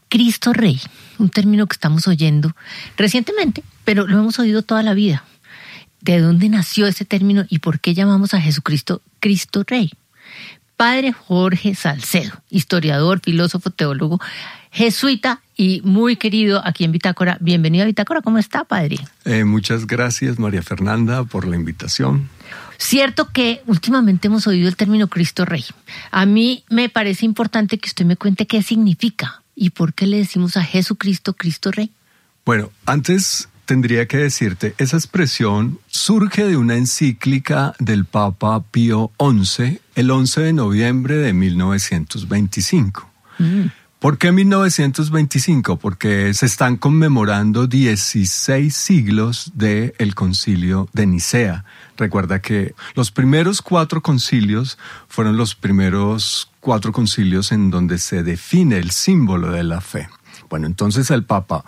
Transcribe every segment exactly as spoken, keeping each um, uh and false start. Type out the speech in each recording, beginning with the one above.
Cristo Rey, un término que estamos oyendo recientemente, pero lo hemos oído toda la vida. ¿De dónde nació ese término y por qué llamamos a Jesucristo Cristo Rey? Padre Jorge Salcedo, historiador, filósofo, teólogo, jesuita y muy querido aquí en Bitácora. Bienvenido a Bitácora. ¿Cómo está, padre? Eh, muchas gracias, María Fernanda, por la invitación. Cierto que últimamente hemos oído el término Cristo Rey. A mí me parece importante que usted me cuente qué significa y por qué le decimos a Jesucristo Cristo Rey. Bueno, antes tendría que decirte, esa expresión surge de una encíclica del Papa Pío once, el once de noviembre de mil novecientos veinticinco. Mm. ¿Por qué mil novecientos veinticinco? Porque se están conmemorando dieciséis siglos del Concilio de Nicea. Recuerda que los primeros cuatro concilios fueron los primeros cuatro concilios en donde se define el símbolo de la fe. Bueno, entonces el Papa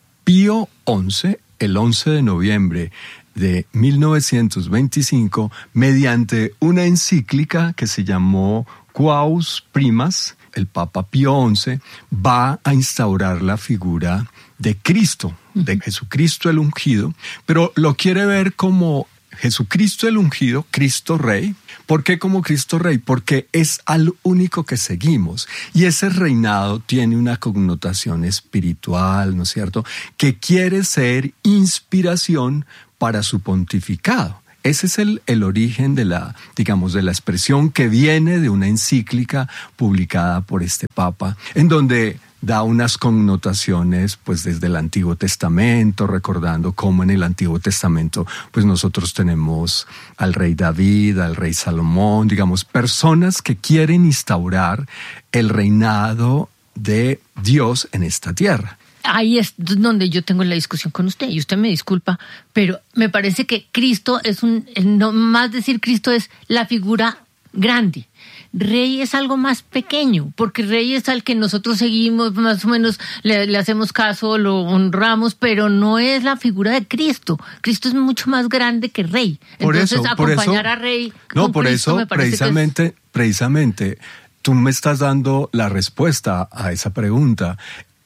Pío once, el once de noviembre de mil novecientos veinticinco, mediante una encíclica que se llamó Quaus Primas, el Papa Pío once va a instaurar la figura de Cristo, de Jesucristo el ungido, pero lo quiere ver como Jesucristo el ungido, Cristo Rey. ¿Por qué como Cristo Rey? Porque es al único que seguimos. Y ese reinado tiene una connotación espiritual, ¿no es cierto?, que quiere ser inspiración para su pontificado. Ese es el, el origen de la, digamos, de la expresión que viene de una encíclica publicada por este Papa, en donde da unas connotaciones pues desde el Antiguo Testamento, recordando cómo en el Antiguo Testamento pues nosotros tenemos al rey David, al rey Salomón, digamos, personas que quieren instaurar el reinado de Dios en esta tierra. Ahí es donde yo tengo la discusión con usted, y usted me disculpa, pero me parece que Cristo es un, no más decir Cristo es la figura grande. Rey es algo más pequeño, porque rey es al que nosotros seguimos, más o menos le, le hacemos caso, lo honramos, pero no es la figura de Cristo. Cristo es mucho más grande que rey. Por Entonces, eso, acompañar por eso, a rey no, con por Cristo eso, me parece precisamente, que es... precisamente, tú me estás dando la respuesta a esa pregunta.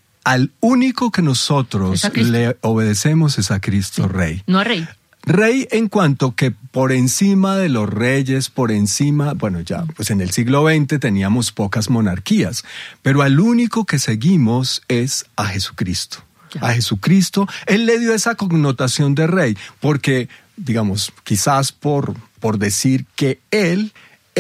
Al único que nosotros le obedecemos es a Cristo sí, Rey. No a Rey. Rey en cuanto que por encima de los reyes, por encima, bueno ya, pues en el siglo veinte teníamos pocas monarquías, pero al único que seguimos es a Jesucristo. Ya. A Jesucristo, Él le dio esa connotación de Rey, porque, digamos, quizás por, por decir que Él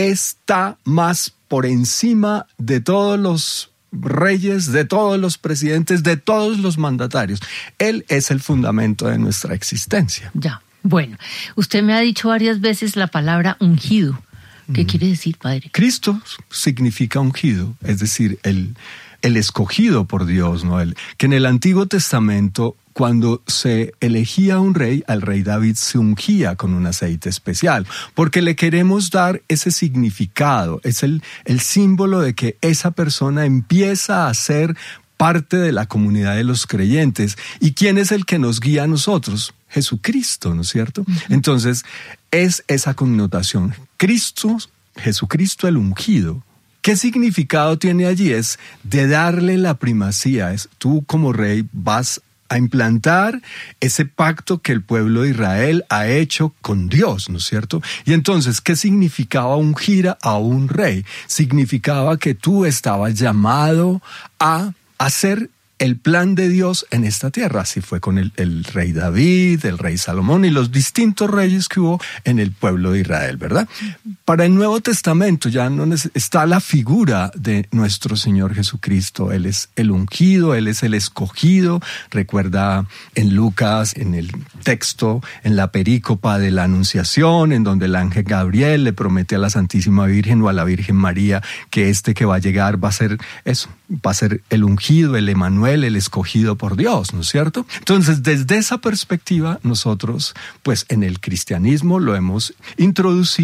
está más por encima de todos los reyes, de todos los presidentes, de todos los mandatarios. Él es el fundamento de nuestra existencia. Ya, bueno, usted me ha dicho varias veces la palabra ungido. ¿Qué mm. quiere decir, padre? Cristo significa ungido, es decir, el, el escogido por Dios, ¿no? El, que en el Antiguo Testamento, cuando se elegía un rey, al rey David se ungía con un aceite especial, porque le queremos dar ese significado, es el, el símbolo de que esa persona empieza a ser parte de la comunidad de los creyentes. ¿Y quién es el que nos guía a nosotros? Jesucristo, ¿no es cierto? Uh-huh. Entonces, es esa connotación. Cristo, Jesucristo el ungido. ¿Qué significado tiene allí? Es de darle la primacía. Es, tú como rey vas a implantar ese pacto que el pueblo de Israel ha hecho con Dios, ¿no es cierto? Y entonces, ¿qué significaba ungir a un rey? Significaba que tú estabas llamado a hacer el plan de Dios en esta tierra. Así fue con el, el rey David, el rey Salomón y los distintos reyes que hubo en el pueblo de Israel, ¿verdad? Para el Nuevo Testamento ya no está la figura de nuestro Señor Jesucristo. Él es el ungido, Él es el escogido. Recuerda en Lucas, en el texto, en la perícopa de la Anunciación, en donde el ángel Gabriel le promete a la Santísima Virgen o a la Virgen María que este que va a llegar va a ser eso, va a ser el ungido, el Emanuel, el escogido por Dios, ¿no es cierto? Entonces, desde esa perspectiva, nosotros, pues en el cristianismo lo hemos introducido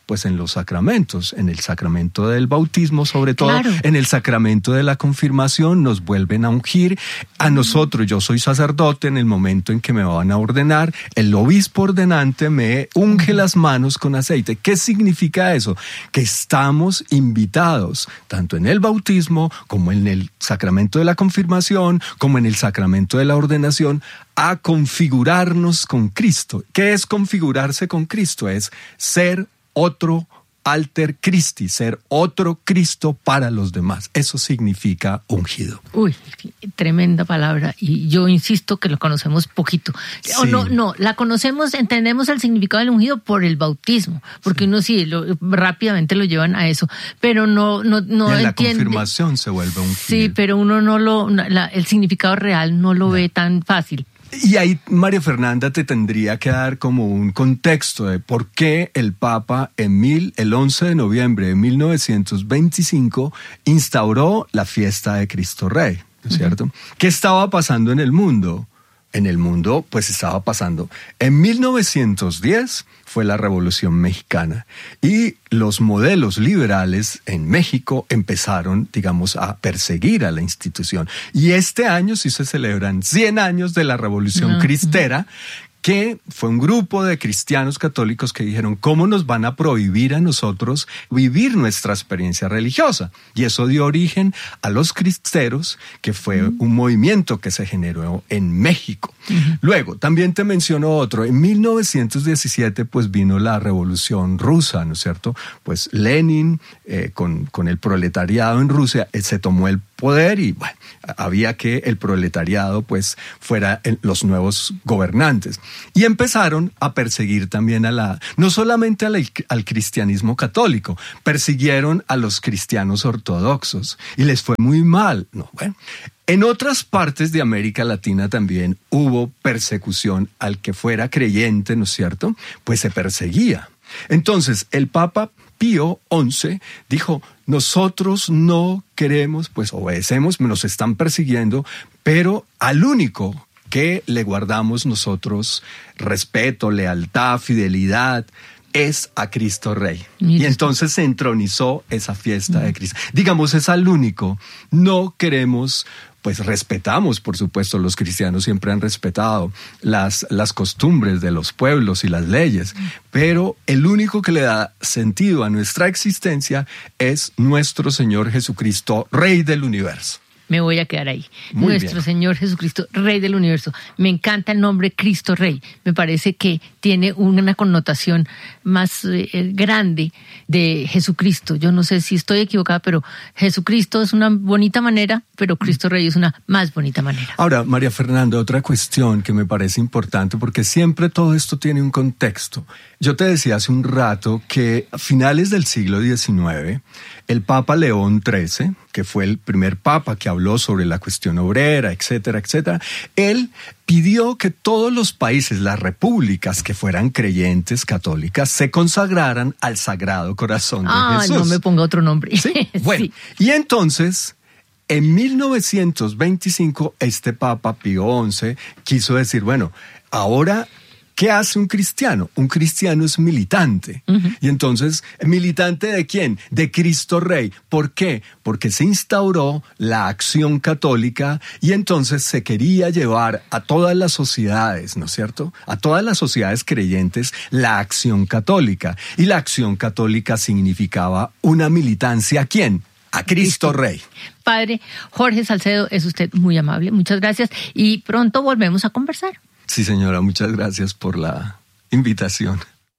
Pues en los sacramentos, en el sacramento del bautismo, sobre todo, claro. En el sacramento de la confirmación, nos vuelven a ungir. A nosotros, yo soy sacerdote, en el momento en que me van a ordenar, el obispo ordenante me unge uh-huh. las manos con aceite. ¿Qué significa eso? Que estamos invitados, tanto en el bautismo, como en el sacramento de la confirmación, como en el sacramento de la ordenación, a configurarnos con Cristo. ¿Qué es configurarse con Cristo? Es ser otro alter Christi, ser otro Cristo para los demás. Eso significa ungido. Uy, tremenda palabra. Y yo insisto que lo conocemos poquito. Sí. O no, no, la conocemos, entendemos el significado del ungido por el bautismo, porque sí. uno sí, lo, rápidamente lo llevan a eso, pero no, no, no en entiende. La confirmación se vuelve ungido. Sí, pero uno no lo, la, el significado real no lo no. ve tan fácil. Y ahí, María Fernanda, te tendría que dar como un contexto de por qué el Papa en mil, el once de noviembre de mil novecientos veinticinco instauró la fiesta de Cristo Rey, ¿no es cierto? Uh-huh. ¿Qué estaba pasando en el mundo? En el mundo, pues estaba pasando. En mil novecientos diez fue la Revolución Mexicana y los modelos liberales en México empezaron, digamos, a perseguir a la institución. Y este año sí se celebran cien años de la Revolución uh-huh. Cristera, que fue un grupo de cristianos católicos que dijeron, ¿cómo nos van a prohibir a nosotros vivir nuestra experiencia religiosa? Y eso dio origen a los cristeros, que fue uh-huh. un movimiento que se generó en México. Uh-huh. Luego, también te menciono otro, en mil novecientos diecisiete pues vino la Revolución Rusa, ¿no es cierto? Pues Lenin, eh, con, con el proletariado en Rusia, eh, se tomó el poder y bueno, había que el proletariado pues fuera los nuevos gobernantes. Y empezaron a perseguir también a la, no solamente a la, al cristianismo católico, persiguieron a los cristianos ortodoxos y les fue muy mal. No, bueno, en otras partes de América Latina también hubo persecución al que fuera creyente, ¿no es cierto? Pues se perseguía. Entonces, el Papa Pío once dijo, nosotros no queremos, pues obedecemos, nos están persiguiendo, pero al único que le guardamos nosotros respeto, lealtad, fidelidad, es a Cristo Rey. Mira. Y entonces se entronizó esa fiesta uh-huh. de Cristo. Digamos, es al único. No queremos, pues respetamos, por supuesto, los cristianos siempre han respetado las, las costumbres de los pueblos y las leyes, uh-huh. pero el único que le da sentido a nuestra existencia es nuestro Señor Jesucristo, Rey del universo. Me voy a quedar ahí. Muy Nuestro bien. Señor Jesucristo, Rey del universo. Me encanta el nombre Cristo Rey. Me parece que tiene una connotación más eh, grande de Jesucristo. Yo no sé si estoy equivocada, pero Jesucristo es una bonita manera, pero Cristo Rey es una más bonita manera. Ahora, María Fernanda, otra cuestión que me parece importante, porque siempre todo esto tiene un contexto. Yo te decía hace un rato que a finales del siglo diecinueve, el Papa León trece, que fue el primer papa que habló sobre la cuestión obrera, etcétera, etcétera, él pidió que todos los países, las repúblicas que fueran creyentes católicas, se consagraran al Sagrado Corazón de ah, Jesús. Ah, no me ponga otro nombre. ¿Sí? Bueno, sí. Y entonces, en mil novecientos veinticinco, este Papa Pío once quiso decir, bueno, ahora, ¿qué hace un cristiano? Un cristiano es militante. Uh-huh. Y entonces, ¿militante de quién? De Cristo Rey. ¿Por qué? Porque se instauró la acción católica y entonces se quería llevar a todas las sociedades, ¿no es cierto? A todas las sociedades creyentes la acción católica. Y la acción católica significaba una militancia ¿a quién? A Cristo Rey. Padre Jorge Salcedo, es usted muy amable. Muchas gracias y pronto volvemos a conversar. Sí, señora, muchas gracias por la invitación.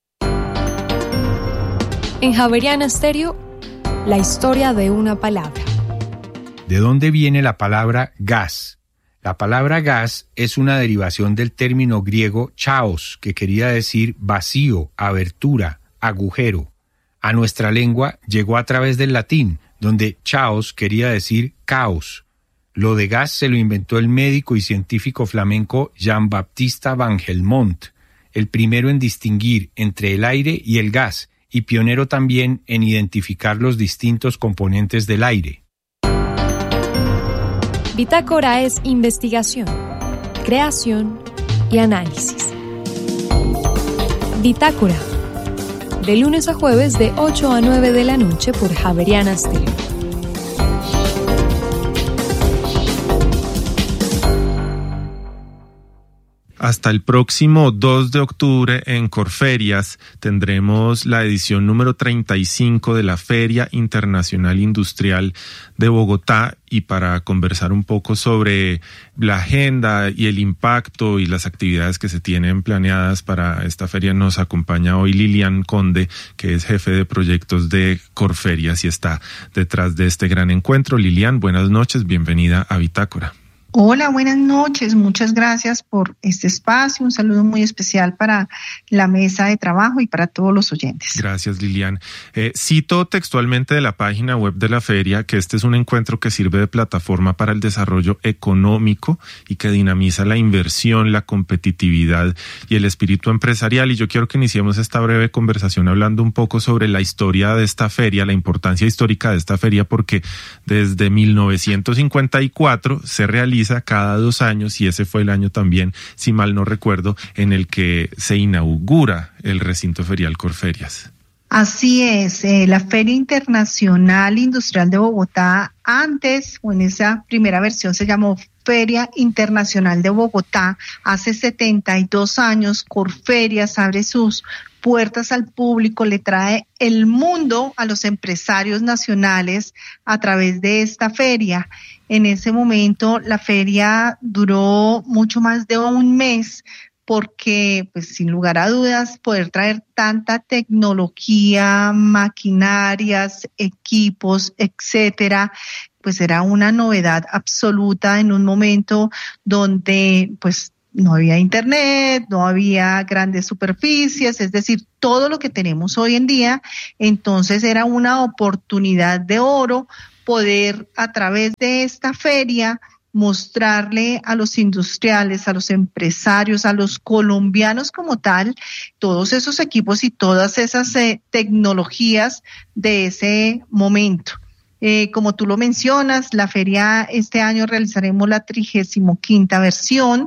En Javeriana Estéreo, la historia de una palabra. ¿De dónde viene la palabra gas? La palabra gas es una derivación del término griego chaos, que quería decir vacío, abertura, agujero. A nuestra lengua llegó a través del latín, donde chaos quería decir caos. Lo de gas se lo inventó el médico y científico flamenco Jean-Baptiste Van Helmont, el primero en distinguir entre el aire y el gas, y pionero también en identificar los distintos componentes del aire. Bitácora es investigación, creación y análisis. Bitácora de lunes a jueves de ocho a nueve de la noche por Javeriana Stereo. Hasta el próximo dos de octubre en Corferias tendremos la edición número treinta y cinco de la Feria Internacional Industrial de Bogotá, y para conversar un poco sobre la agenda y el impacto y las actividades que se tienen planeadas para esta feria nos acompaña hoy Lilian Conde, que es jefe de proyectos de Corferias y está detrás de este gran encuentro. Lilian, buenas noches, bienvenida a Bitácora. Hola, buenas noches. Muchas gracias por este espacio. Un saludo muy especial para la mesa de trabajo y para todos los oyentes. Gracias, Lilian. Eh, cito textualmente de la página web de la feria que este es un encuentro que sirve de plataforma para el desarrollo económico y que dinamiza la inversión, la competitividad y el espíritu empresarial. Y yo quiero que iniciemos esta breve conversación hablando un poco sobre la historia de esta feria, la importancia histórica de esta feria, porque desde mil novecientos cincuenta y cuatro se realiza cada dos años, y ese fue el año también, si mal no recuerdo, en el que se inaugura el recinto ferial Corferias. Así es, eh, la Feria Internacional Industrial de Bogotá, antes, o en esa primera versión se llamó Feria Internacional de Bogotá. Hace setenta y dos años, Corferias abre sus puertas al público, le trae el mundo a los empresarios nacionales a través de esta feria. En ese momento la feria duró mucho más de un mes porque, pues, sin lugar a dudas, poder traer tanta tecnología, maquinarias, equipos, etcétera, pues era una novedad absoluta en un momento donde, pues, no había internet, no había grandes superficies, es decir, todo lo que tenemos hoy en día. Entonces era una oportunidad de oro poder, a través de esta feria, mostrarle a los industriales, a los empresarios, a los colombianos como tal, todos esos equipos y todas esas eh, tecnologías de ese momento. Eh, como tú lo mencionas, la feria este año realizaremos la trigésima quinta versión.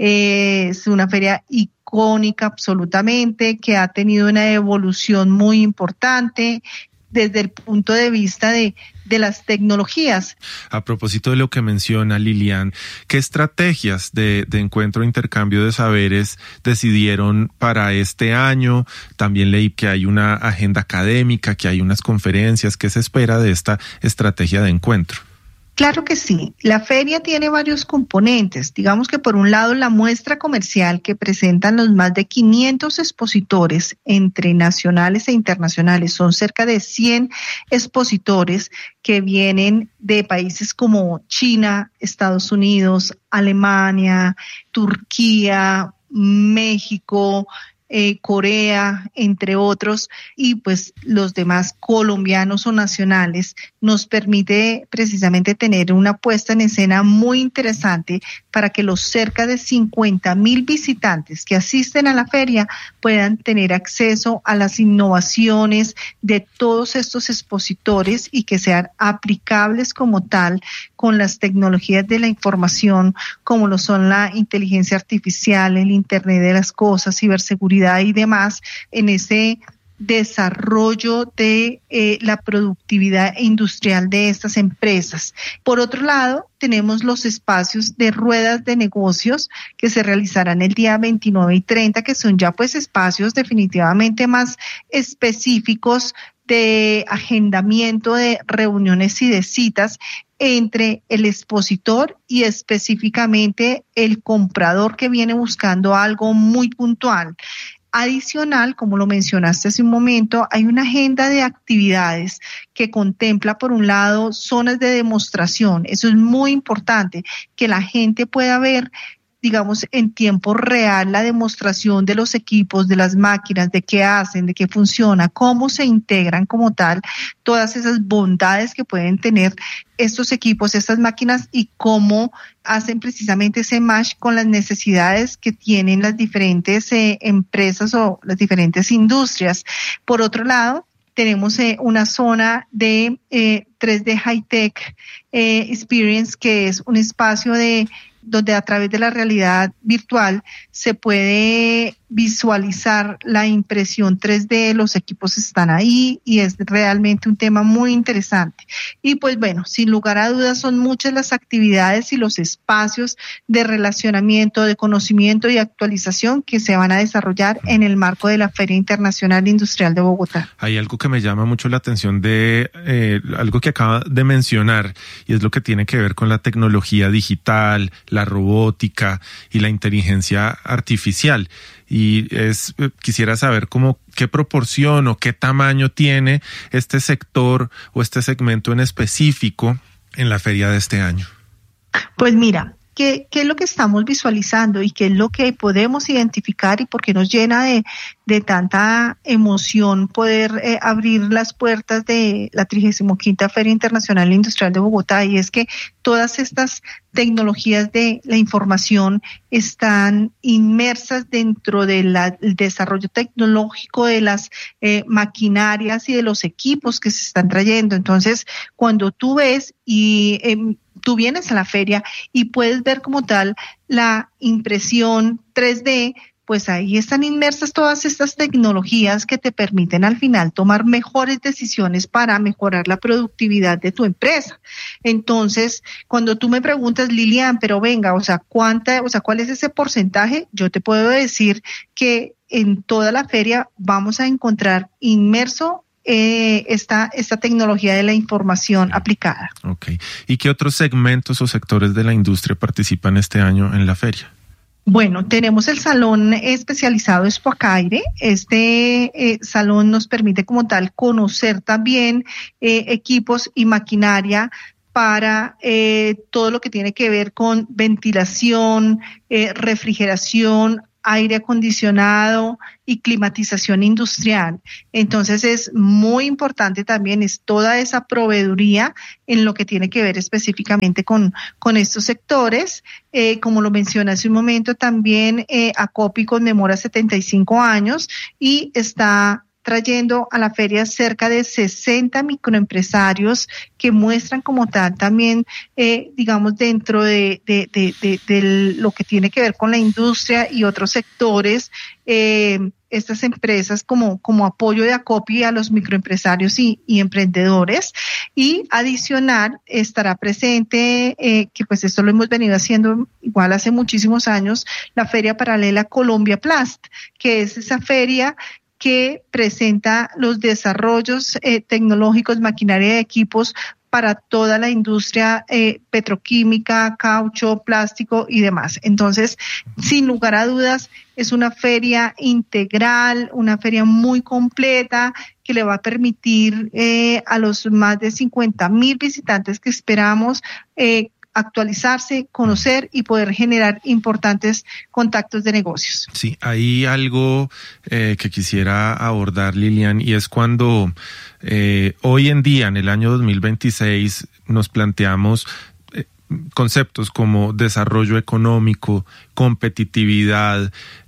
Eh, es una feria icónica absolutamente, que ha tenido una evolución muy importante desde el punto de vista de, de las tecnologías. A propósito de lo que menciona Lilian, ¿qué estrategias de, de encuentro e intercambio de saberes decidieron para este año? También leí que hay una agenda académica, que hay unas conferencias. ¿Qué se espera de esta estrategia de encuentro? Claro que sí. La feria tiene varios componentes. Digamos que por un lado la muestra comercial que presentan los más de quinientos expositores entre nacionales e internacionales. Son cerca de cien expositores que vienen de países como China, Estados Unidos, Alemania, Turquía, México, Eh, Corea, entre otros, y pues los demás colombianos o nacionales, nos permite precisamente tener una puesta en escena muy interesante para que los cerca de cincuenta mil visitantes que asisten a la feria puedan tener acceso a las innovaciones de todos estos expositores y que sean aplicables como tal con las tecnologías de la información, como lo son la inteligencia artificial, el Internet de las cosas, ciberseguridad y demás, en ese desarrollo de eh, la productividad industrial de estas empresas. Por otro lado, tenemos los espacios de ruedas de negocios que se realizarán el día veintinueve y treinta, que son ya pues espacios definitivamente más específicos de agendamiento de reuniones y de citas entre el expositor y específicamente el comprador que viene buscando algo muy puntual. Adicional, como lo mencionaste hace un momento, hay una agenda de actividades que contempla, por un lado, zonas de demostración. Eso es muy importante, que la gente pueda ver, digamos, en tiempo real la demostración de los equipos, de las máquinas, de qué hacen, de qué funciona, cómo se integran como tal, todas esas bondades que pueden tener estos equipos, estas máquinas, y cómo hacen precisamente ese match con las necesidades que tienen las diferentes eh, empresas o las diferentes industrias. Por otro lado, tenemos eh, una zona de eh, tres D High Tech eh, Experience, que es un espacio de donde a través de la realidad virtual se puede visualizar la impresión tres D, los equipos están ahí y es realmente un tema muy interesante. Y pues bueno, sin lugar a dudas son muchas las actividades y los espacios de relacionamiento, de conocimiento y actualización que se van a desarrollar en el marco de la Feria Internacional Industrial de Bogotá. Hay algo que me llama mucho la atención de eh, algo que acaba de mencionar y es lo que tiene que ver con la tecnología digital, la robótica y la inteligencia artificial. Y es quisiera saber cómo qué proporción o qué tamaño tiene este sector o este segmento en específico en la feria de este año. Pues mira, ¿qué, qué es lo que estamos visualizando y qué es lo que podemos identificar y por qué nos llena de, de tanta emoción poder eh, abrir las puertas de la trigésima quinta Feria Internacional Industrial de Bogotá? Y es que todas estas tecnologías de la información están inmersas dentro del desarrollo tecnológico de las eh, maquinarias y de los equipos que se están trayendo. Entonces, cuando tú ves y eh, tú vienes a la feria y puedes ver como tal la impresión tres D, pues ahí están inmersas todas estas tecnologías que te permiten al final tomar mejores decisiones para mejorar la productividad de tu empresa. Entonces, cuando tú me preguntas, Lilian, pero venga, o sea, ¿cuánta, o sea, cuál es ese porcentaje? Yo te puedo decir que en toda la feria vamos a encontrar inmerso Eh, esta, esta tecnología de la información aplicada. Okay. ¿Y qué otros segmentos o sectores de la industria participan este año en la feria? Bueno, tenemos el salón especializado Expoacaire. Este eh, salón nos permite como tal conocer también eh, equipos y maquinaria para eh, todo lo que tiene que ver con ventilación, eh, refrigeración, aire acondicionado y climatización industrial. Entonces es muy importante también, es toda esa proveeduría en lo que tiene que ver específicamente con, con estos sectores. Eh, como lo mencioné hace un momento, también eh, Acopi conmemora setenta y cinco años y está trayendo a la feria cerca de sesenta microempresarios que muestran como tal también, eh, digamos, dentro de, de, de, de, de lo que tiene que ver con la industria y otros sectores, eh, estas empresas como, como apoyo de Acopi a los microempresarios y, y emprendedores. Y adicional estará presente, eh, que pues esto lo hemos venido haciendo igual hace muchísimos años, la Feria Paralela Colombia Plast, que es esa feria que presenta los desarrollos eh, tecnológicos, maquinaria y equipos para toda la industria eh, petroquímica, caucho, plástico y demás. Entonces, sin lugar a dudas, es una feria integral, una feria muy completa que le va a permitir eh, a los más de cincuenta mil visitantes que esperamos eh, actualizarse, conocer y poder generar importantes contactos de negocios. Sí, hay algo eh, que quisiera abordar, Lilian, y es cuando eh, hoy en día, en el año dos mil veintiséis, nos planteamos eh, conceptos como desarrollo económico, competitividad,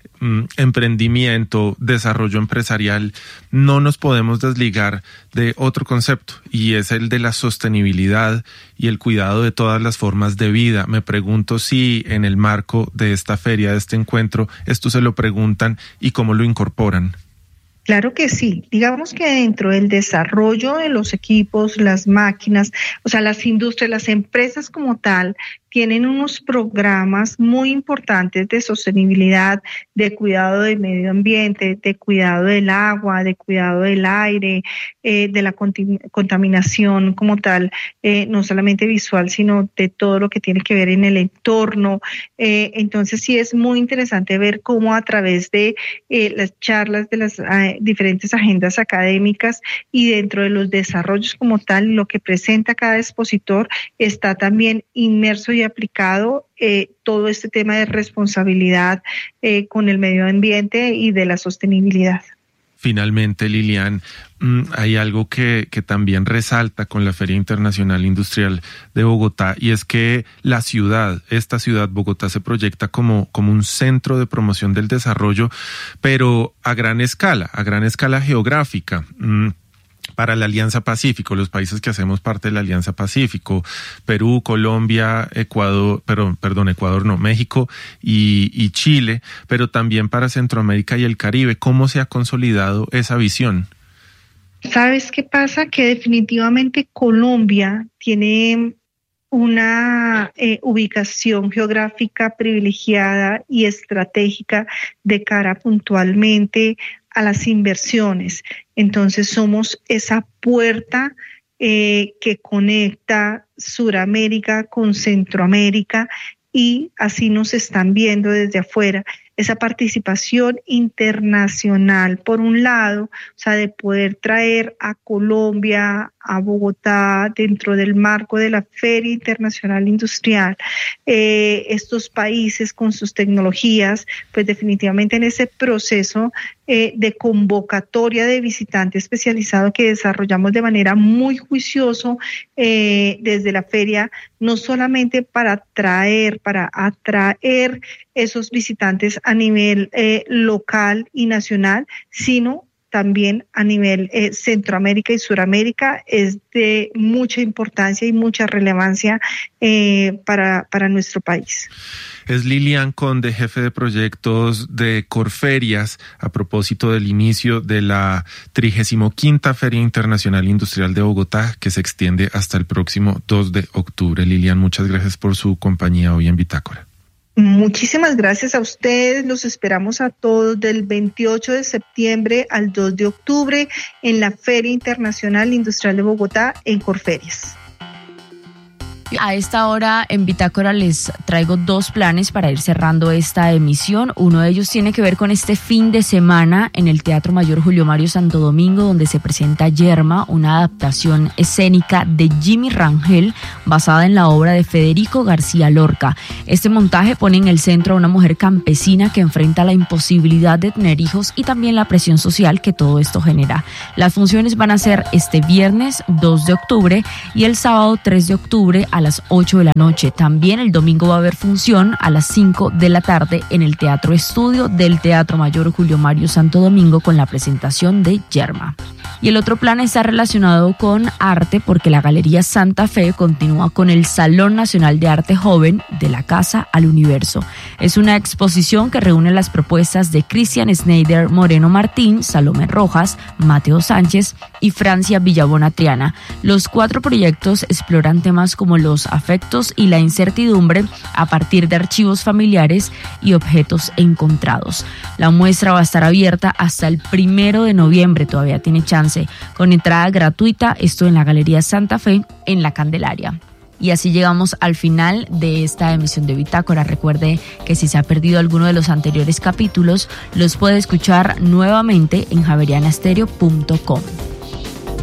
emprendimiento, desarrollo empresarial, no nos podemos desligar de otro concepto y es el de la sostenibilidad y el cuidado de todas las formas de vida. Me pregunto si en el marco de esta feria, de este encuentro, esto se lo preguntan y cómo lo incorporan. Claro que sí. Digamos que dentro del desarrollo de los equipos, las máquinas, o sea, las industrias, las empresas como tal, tienen unos programas muy importantes de sostenibilidad, de cuidado del medio ambiente, de cuidado del agua, de cuidado del aire, eh, de la conti- contaminación como tal, eh, no solamente visual, sino de todo lo que tiene que ver en el entorno. Eh, entonces sí es muy interesante ver cómo a través de eh, las charlas de las eh, diferentes agendas académicas y dentro de los desarrollos como tal, lo que presenta cada expositor está también inmerso y aplicado eh, todo este tema de responsabilidad eh, con el medio ambiente y de la sostenibilidad. Finalmente, Lilian, hay algo que, que también resalta con la Feria Internacional Industrial de Bogotá y es que la ciudad, esta ciudad, Bogotá, se proyecta como, como un centro de promoción del desarrollo, pero a gran escala, a gran escala geográfica. para la Alianza Pacífico, los países que hacemos parte de la Alianza Pacífico, Perú, Colombia, Ecuador, perdón, perdón, Ecuador no, México y, y Chile, pero también para Centroamérica y el Caribe. ¿Cómo se ha consolidado esa visión? ¿Sabes qué pasa? Que definitivamente Colombia tiene una eh, ubicación geográfica privilegiada y estratégica de cara puntualmente a las inversiones. Entonces somos esa puerta eh, que conecta Suramérica con Centroamérica y así nos están viendo desde afuera. Esa participación internacional, por un lado, o sea, de poder traer a Colombia, a Bogotá, dentro del marco de la Feria Internacional Industrial, eh, estos países con sus tecnologías, pues definitivamente en ese proceso eh, de convocatoria de visitante especializado que desarrollamos de manera muy juicioso eh, desde la feria, no solamente para traer, para atraer esos visitantes a nivel eh, local y nacional, sino también a nivel eh, Centroamérica y Suramérica, es de mucha importancia y mucha relevancia eh, para, para nuestro país. Es Lilian Conde, jefe de proyectos de Corferias, a propósito del inicio de la trigésima quinta Feria Internacional Industrial de Bogotá, que se extiende hasta el próximo dos de octubre. Lilian, muchas gracias por su compañía hoy en Bitácora. Muchísimas gracias a ustedes, los esperamos a todos del veintiocho de septiembre al dos de octubre en la Feria Internacional Industrial de Bogotá en Corferias. A esta hora en Bitácora les traigo dos planes para ir cerrando esta emisión. Uno de ellos tiene que ver con este fin de semana en el Teatro Mayor Julio Mario Santo Domingo, donde se presenta Yerma, una adaptación escénica de Jimmy Rangel basada en la obra de Federico García Lorca. Este montaje pone en el centro a una mujer campesina que enfrenta la imposibilidad de tener hijos y también la presión social que todo esto genera. Las funciones van a ser este viernes dos de octubre y el sábado tres de octubre a las ocho de la noche. También el domingo va a haber función a las cinco de la tarde en el Teatro Estudio del Teatro Mayor Julio Mario Santo Domingo con la presentación de Yerma. Y el otro plan está relacionado con arte porque la Galería Santa Fe continúa con el Salón Nacional de Arte Joven de la Casa al Universo. Es una exposición que reúne las propuestas de Cristian Schneider Moreno Martín, Salomé Rojas, Mateo Sánchez y Francia Villabona Triana. Los cuatro proyectos exploran temas como los afectos y la incertidumbre a partir de archivos familiares y objetos encontrados. La muestra va a estar abierta hasta el primero de noviembre, todavía tiene chance, con entrada gratuita, esto en la Galería Santa Fe, en La Candelaria. Y así llegamos al final de esta emisión de Bitácora. Recuerde que si se ha perdido alguno de los anteriores capítulos, los puede escuchar nuevamente en javeriana estéreo punto com.